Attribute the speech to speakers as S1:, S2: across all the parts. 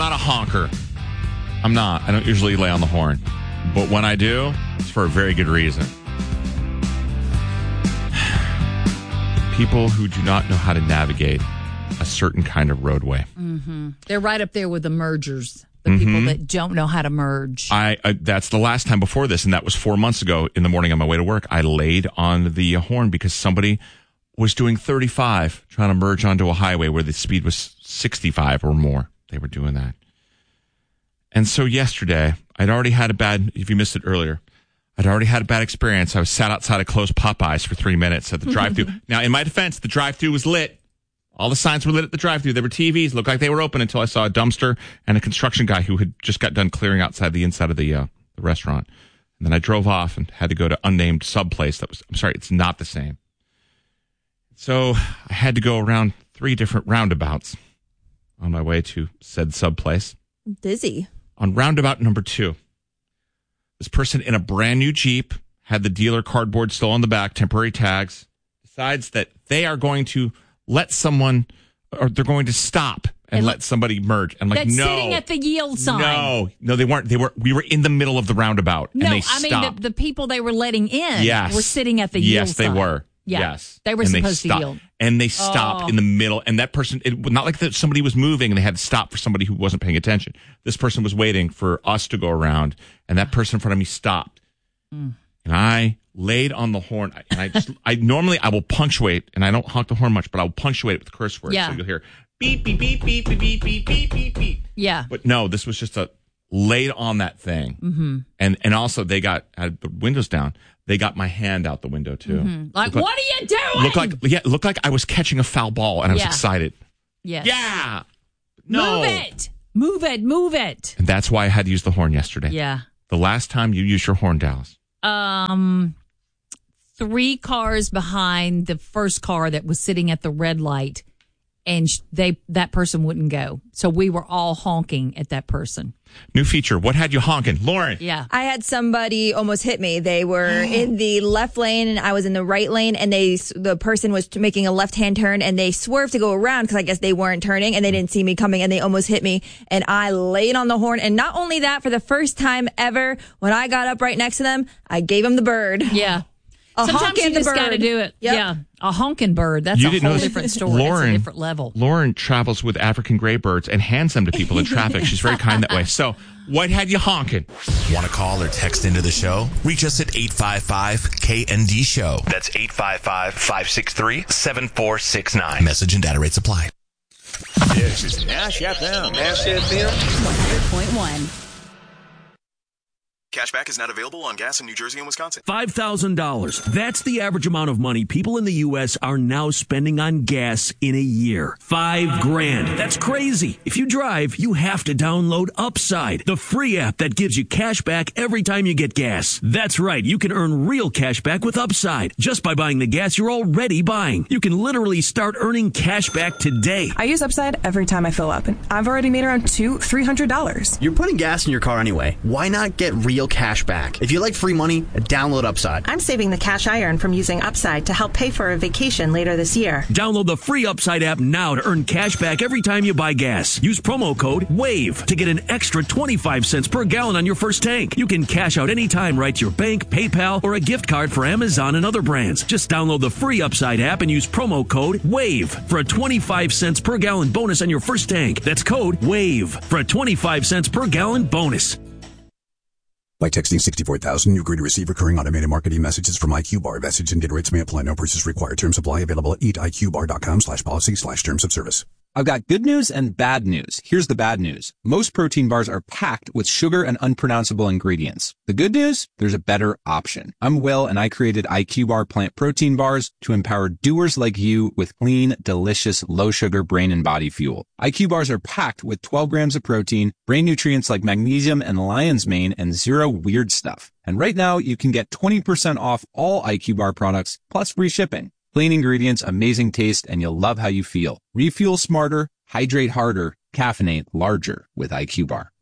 S1: not a honker. I'm not. I don't usually lay on the horn. But when I do, it's for a very good reason. People who do not know how to navigate a certain kind of roadway.
S2: Mm-hmm. They're right up there with the mergers. The people that don't know how to merge.
S1: That's the last time before this, and that was 4 months ago in the morning on my way to work. I laid on the horn because somebody was doing 35 trying to merge onto a highway where the speed was 65 or more. They were doing that. And so yesterday, if you missed it earlier, I'd already had a bad experience. I was sat outside a closed Popeyes for 3 minutes at the drive-thru. Now, in my defense, the drive-thru was lit. All the signs were lit at the drive-thru. There were TVs. Looked like they were open until I saw a dumpster and a construction guy who had just got done clearing outside the inside of the restaurant. And then I drove off and had to go to unnamed sub place. It's not the same. So I had to go around 3 different roundabouts on my way to said sub place.
S3: Dizzy.
S1: On roundabout number 2, this person in a brand new Jeep had the dealer cardboard still on the back, temporary tags, decides that they are going to let someone, or they're going to stop and let somebody merge. And
S2: that's sitting at the yield sign.
S1: No, they weren't. We were in the middle of the roundabout.
S2: No,
S1: and they stopped.
S2: the people they were letting in were sitting at the yield sign.
S1: Yes, they were.
S2: Yeah.
S1: Yes.
S2: They were supposed to yield.
S1: And they stopped in the middle. And that person, not like that somebody was moving and they had to stop for somebody who wasn't paying attention. This person was waiting for us to go around, and that person in front of me stopped. And I laid on the horn, and I normally will punctuate, and I don't honk the horn much, but I'll punctuate it with curse words.
S2: Yeah.
S1: So you'll hear beep, beep, beep, beep, beep, beep, beep, beep, beep, beep.
S2: Yeah.
S1: But no, this was just laid on that thing. Mm-hmm. And also they had the windows down. They got my hand out the window too.
S2: Mm-hmm. Like, what are you doing?
S1: Looked like I was catching a foul ball, and I was excited.
S2: Yes.
S1: Yeah. No.
S2: Move it.
S1: And that's why I had to use the horn yesterday.
S2: Yeah.
S1: The last time you used your horn, Dallas.
S2: 3 cars behind the first car that was sitting at the red light, and that person wouldn't go. So we were all honking at that person.
S1: New feature. What had you honking? Lauren.
S2: Yeah.
S3: I had somebody almost hit me. They were in the left lane and I was in the right lane, and the person was making a left-hand turn, and they swerved to go around because I guess they weren't turning and they didn't see me coming, and they almost hit me. And I laid on the horn. And not only that, for the first time ever, when I got up right next to them, I gave them the bird.
S2: Yeah. Sometimes you just got to do it. Yep. Yeah. A honking bird. That's a whole different story. That's a different level.
S1: Lauren travels with African gray birds and hands them to people in traffic. She's very kind that way. So what had you honking?
S4: Want to call or text into the show? Reach us at 855-KND-SHOW. That's 855-563-7469. Message and data rates apply.
S5: This is Nash FM. Nash FM
S2: 100.1.
S6: Cashback is not available on gas in New Jersey and Wisconsin.
S7: $5,000. That's the average amount of money people in the U.S. are now spending on gas in a year. $5,000. That's crazy. If you drive, you have to download Upside, the free app that gives you cash back every time you get gas. That's right. You can earn real cash back with Upside just by buying the gas you're already buying. You can literally start earning cash back today.
S8: I use Upside every time I fill up, and I've already made around $200-$300.
S9: You're putting gas in your car anyway. Why not get real cash back? If you like free money, download Upside.
S10: I'm saving the cash I earn from using Upside to help pay for a vacation later this year.
S7: Download the free Upside app now to earn cash back every time you buy gas. Use promo code WAVE to get an extra 25 cents per gallon on your first tank. You can cash out anytime right to your bank, PayPal, or a gift card for Amazon and other brands. Just download the free Upside app and use promo code WAVE for a 25 cents per gallon bonus on your first tank. That's code WAVE for a 25 cents per gallon bonus.
S11: By texting 64,000, you agree to receive recurring automated marketing messages from IQ Bar. Message and data rates may apply. No purchase required. Terms apply. Available at eatiqbar.com/policy/terms of service.
S12: I've got good news and bad news. Here's the bad news. Most protein bars are packed with sugar and unpronounceable ingredients. The good news? There's a better option. I'm Will, and I created IQ Bar plant protein bars to empower doers like you with clean, delicious, low-sugar brain and body fuel. IQ bars are packed with 12 grams of protein, brain nutrients like magnesium and lion's mane, and zero weird stuff. And right now, you can get 20% off all IQ Bar products, plus free shipping. Clean ingredients, amazing taste, and you'll love how you feel. Refuel smarter, hydrate harder, caffeinate larger with IQ Bar.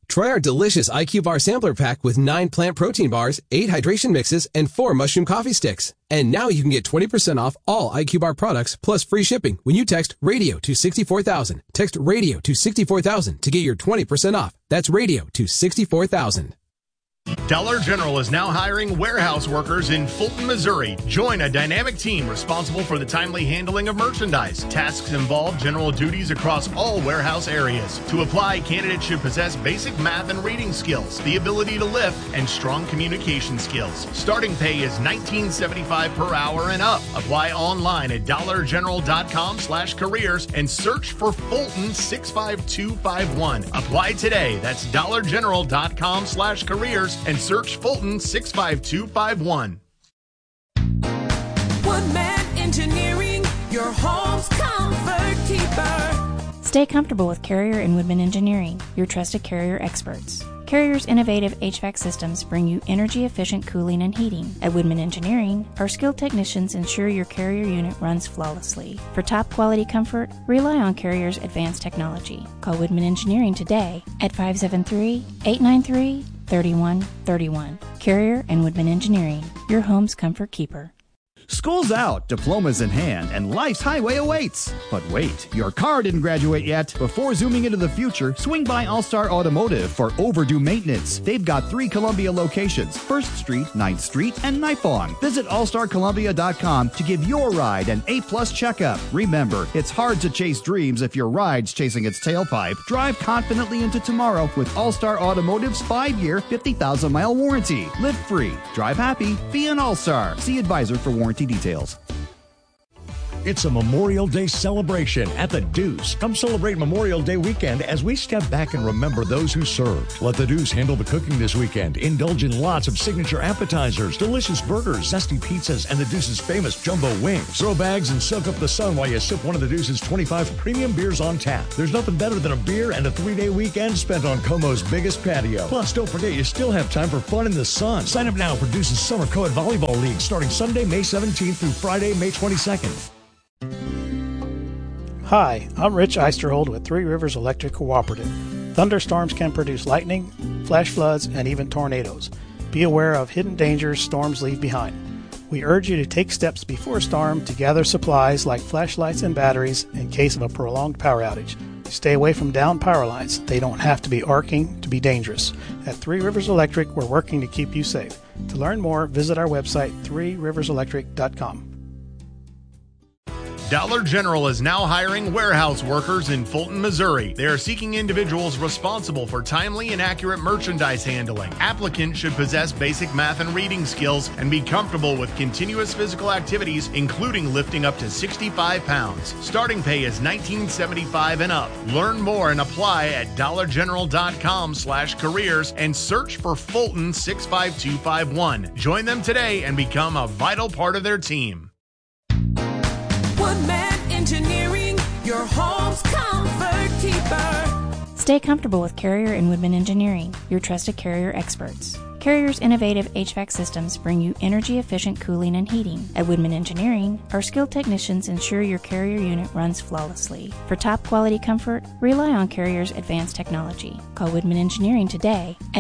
S13: Try our delicious IQ Bar Sampler Pack with 9 plant protein bars, 8 hydration mixes, and 4 mushroom coffee sticks. And now you can get 20% off all IQ Bar products plus free shipping when you text RADIO to 64,000. Text RADIO to 64,000 to get your 20% off. That's RADIO to 64,000.
S14: Dollar General is now hiring warehouse workers in Fulton, Missouri. Join a dynamic team responsible for the timely handling of merchandise. Tasks involve general duties across all warehouse areas. To apply, candidates should possess basic math and reading skills, the ability to lift, and strong communication skills. Starting pay is $19.75 per hour and up. Apply online at dollargeneral.com/careers and search for Fulton 65251. Apply today. That's dollargeneral.com/careers and search Fulton 65251.
S15: Woodman Engineering, your home's comfort keeper.
S16: Stay comfortable with Carrier and Woodman Engineering, your trusted Carrier experts. Carrier's innovative HVAC systems bring you energy-efficient cooling and heating. At Woodman Engineering, our skilled technicians ensure your Carrier unit runs flawlessly. For top-quality comfort, rely on Carrier's advanced technology. Call Woodman Engineering today at 573-893-3131. Carrier and Woodman Engineering, your home's comfort keeper.
S17: School's out, diplomas in hand, and life's highway awaits. But wait, your car didn't graduate yet. Before zooming into the future, swing by All-Star Automotive for overdue maintenance. They've got 3 Columbia locations, 1st Street, 9th Street, and Nipong. Visit allstarcolumbia.com to give your ride an A-plus checkup. Remember, it's hard to chase dreams if your ride's chasing its tailpipe. Drive confidently into tomorrow with All-Star Automotive's 5-year, 50,000-mile warranty. Live free, drive happy, be an All-Star. See advisor for warranty details.
S18: It's a Memorial Day celebration at the Deuce. Come celebrate Memorial Day weekend as we step back and remember those who served. Let the Deuce handle the cooking this weekend. Indulge in lots of signature appetizers, delicious burgers, zesty pizzas, and the Deuce's famous jumbo wings. Throw bags and soak up the sun while you sip one of the Deuce's 25 premium beers on tap. There's nothing better than a beer and a 3-day weekend spent on Como's biggest patio. Plus, don't forget you still have time for fun in the sun. Sign up now for Deuce's Summer Co-ed Volleyball League starting Sunday, May 17th through Friday, May 22nd.
S19: Hi, I'm Rich Eisterhold with Three Rivers Electric Cooperative. Thunderstorms can produce lightning, flash floods, and even tornadoes. Be aware of hidden dangers storms leave behind. We urge you to take steps before a storm to gather supplies like flashlights and batteries in case of a prolonged power outage. Stay away from downed power lines. They don't have to be arcing to be dangerous. At Three Rivers Electric, we're working to keep you safe. To learn more, visit our website, threeriverselectric.com.
S14: Dollar General is now hiring warehouse workers in Fulton, Missouri. They are seeking individuals responsible for timely and accurate merchandise handling. Applicants should possess basic math and reading skills and be comfortable with continuous physical activities, including lifting up to 65 pounds. Starting pay is $19.75 and up. Learn more and apply at dollargeneral.com/careers and search for Fulton 65251. Join them today and become a vital part of their team.
S15: Woodman Engineering, your home's comfort keeper.
S16: Stay comfortable with Carrier and Woodman Engineering, your trusted Carrier experts. Carrier's innovative HVAC systems bring you energy-efficient cooling and heating. At Woodman Engineering, our skilled technicians ensure your Carrier unit runs flawlessly. For top-quality comfort, rely on Carrier's advanced technology. Call Woodman Engineering today at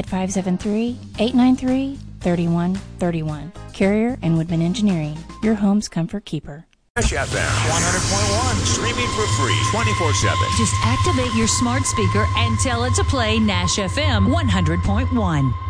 S16: 573-893-3131. Carrier and Woodman Engineering, your home's comfort keeper.
S5: Nash FM 100.1, streaming for free 24/7.
S2: Just activate your smart speaker and tell it to play Nash FM 100.1.